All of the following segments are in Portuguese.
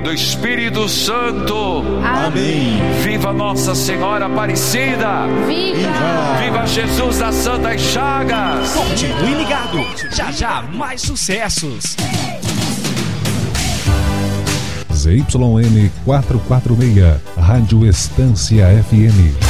do Espírito Santo. Amém. Viva Nossa Senhora Aparecida. Viva! Viva Jesus das Santas Chagas. Continue ligado. Já já mais sucessos. ZYN 446, Rádio Estância FM.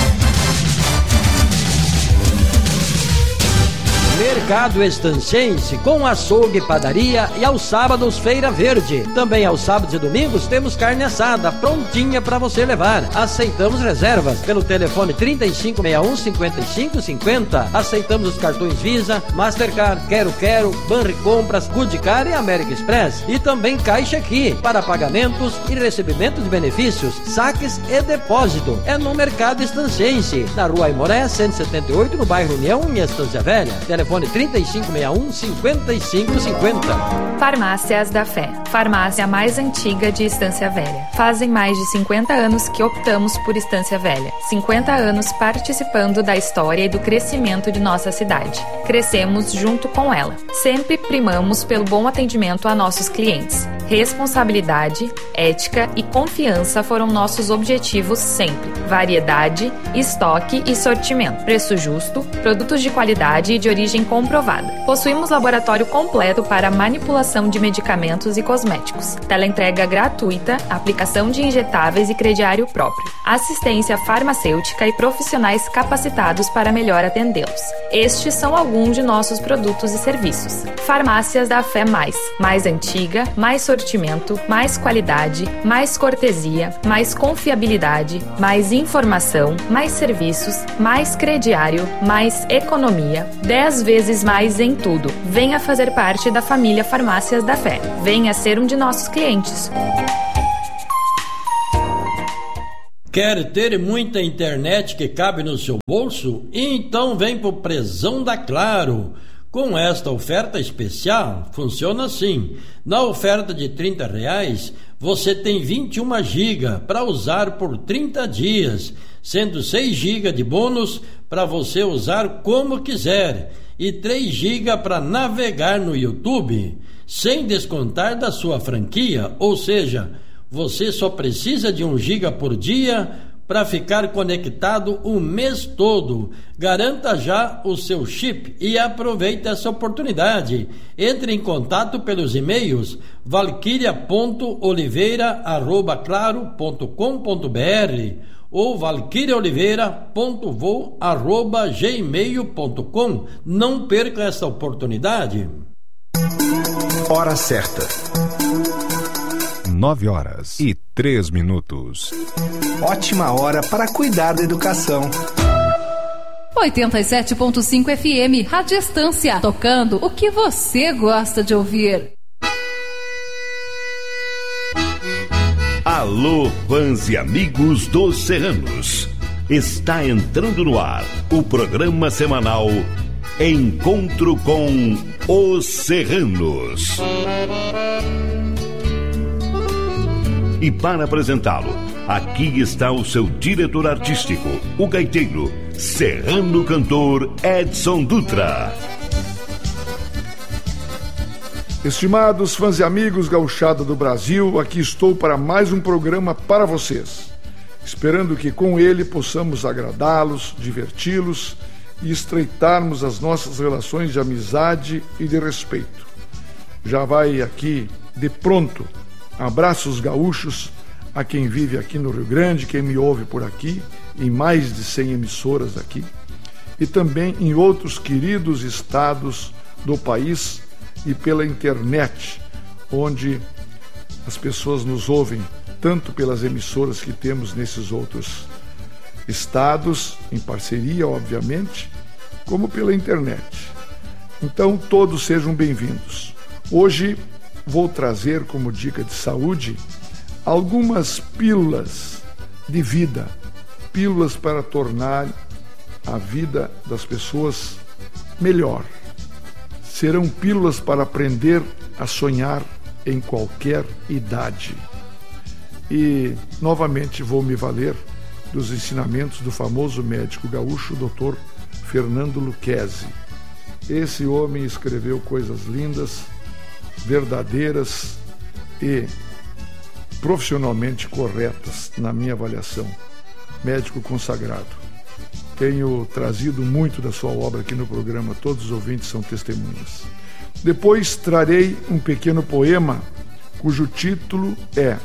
Mercado Estancense, com açougue, padaria e aos sábados Feira Verde. Também aos sábados e domingos temos carne assada prontinha para você levar. Aceitamos reservas pelo telefone 3561-5550. Aceitamos os cartões Visa, Mastercard, Quero, Banri Compras, Goodcar e American Express. E também Caixa Aqui para pagamentos e recebimento de benefícios, saques e depósito. É no Mercado Estancense, na Rua Aimoré 178, no bairro União, em Estância Velha. Telefone 3561-5550. Farmácias da Fé, farmácia mais antiga de Estância Velha. Fazem mais de 50 anos que optamos por Estância Velha. 50 anos participando da história e do crescimento de nossa cidade. Crescemos junto com ela. Sempre primamos pelo bom atendimento a nossos clientes. Responsabilidade, ética e confiança foram nossos objetivos sempre. Variedade, estoque e sortimento. Preço justo, produtos de qualidade e de origem comprovada. Possuímos laboratório completo para manipulação de medicamentos e cosméticos. Teleentrega gratuita, aplicação de injetáveis e crediário próprio. Assistência farmacêutica e profissionais capacitados para melhor atendê-los. Estes são alguns de nossos produtos e serviços. Farmácias da Fé mais antiga, mais sortimento, mais qualidade, mais cortesia, mais confiabilidade, mais informação, mais serviços, mais crediário, mais economia, 10 vezes mais em tudo. Venha fazer parte da família Farmácias da Fé. Venha ser um de nossos clientes. Quer ter muita internet que cabe no seu bolso? Então vem pro Prezão da Claro. Com esta oferta especial, funciona assim. Na oferta de R$30, você tem 21 GB para usar por 30 dias, sendo 6 GB de bônus para você usar como quiser e 3 GB para navegar no YouTube, sem descontar da sua franquia, ou seja, você só precisa de 1 GB por dia para ficar conectado o mês todo. Garanta já o seu chip e aproveite essa oportunidade. Entre em contato pelos e-mails valquíria.oliveira@claro.com.br ou valquiriaoliveira.voo@gmail.com. Não perca essa oportunidade. Hora certa. 9h03. Ótima hora para cuidar da educação. 87.5 FM, Rádio Estância, tocando o que você gosta de ouvir. Alô, fãs e amigos dos Serranos. Está entrando no ar o programa semanal Encontro com os Serranos. E para apresentá-lo, aqui está o seu diretor artístico, o gaiteiro, serrano cantor Edson Dutra. Estimados fãs e amigos gauchada do Brasil, aqui estou para mais um programa para vocês, esperando que com ele possamos agradá-los, diverti-los e estreitarmos as nossas relações de amizade e de respeito. Já vai aqui, de pronto, abraços gaúchos a quem vive aqui no Rio Grande, quem me ouve por aqui, em mais de 100 emissoras aqui, e também em outros queridos estados do país e pela internet, onde as pessoas nos ouvem tanto pelas emissoras que temos nesses outros estados, em parceria, obviamente, como pela internet. Então, todos sejam bem-vindos. Hoje vou trazer como dica de saúde algumas pílulas de vida, pílulas para tornar a vida das pessoas melhor. Serão pílulas para aprender a sonhar em qualquer idade. E, novamente, vou me valer dos ensinamentos do famoso médico gaúcho, Dr. Fernando Lucchesi. Esse homem escreveu coisas lindas, verdadeiras e profissionalmente corretas, na minha avaliação. Médico consagrado. Tenho trazido muito da sua obra aqui no programa, todos os ouvintes são testemunhas. Depois trarei um pequeno poema cujo título é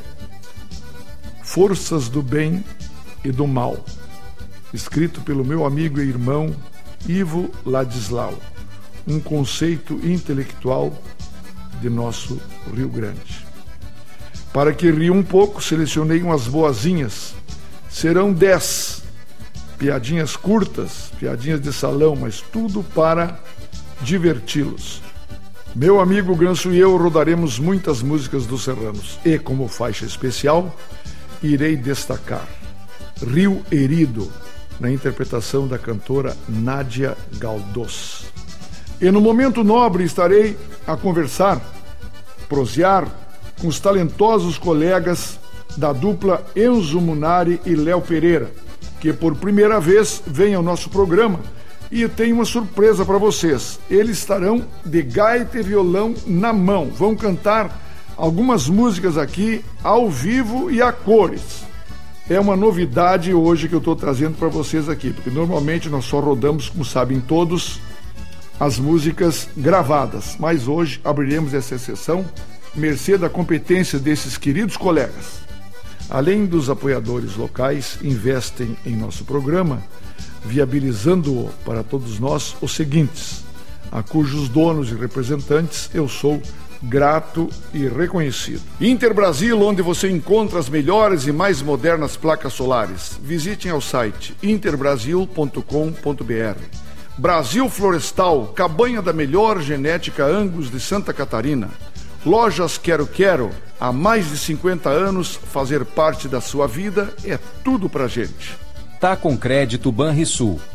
Forças do Bem e do Mal, escrito pelo meu amigo e irmão Ivo Ladislau, um conceito intelectual de nosso Rio Grande. Para que ria um pouco, selecionei umas boazinhas. Serão 10 piadinhas curtas, piadinhas de salão, mas tudo para diverti-los. Meu amigo Ganso e eu rodaremos muitas músicas dos serranos e, como faixa especial, irei destacar Rio Herido, na interpretação da cantora Nádia Galdós. E no momento nobre estarei a conversar, prosear com os talentosos colegas da dupla Enzo Munari e Léo Pereira, que por primeira vez vem ao nosso programa e tem uma surpresa para vocês. Eles estarão de gaita e violão na mão, vão cantar algumas músicas aqui ao vivo e a cores. É uma novidade hoje que eu estou trazendo para vocês aqui, porque normalmente nós só rodamos, como sabem todos, as músicas gravadas, mas hoje abriremos essa exceção, mercê da competência desses queridos colegas. Além dos apoiadores locais, investem em nosso programa, viabilizando-o para todos nós os seguintes, a cujos donos e representantes eu sou grato e reconhecido. Interbrasil, onde você encontra as melhores e mais modernas placas solares. Visitem ao site interbrasil.com.br. Brasil Florestal, cabanha da melhor genética Angus de Santa Catarina. Lojas Quero Quero, há mais de 50 anos, fazer parte da sua vida é tudo pra gente. Tá com crédito Banrisul.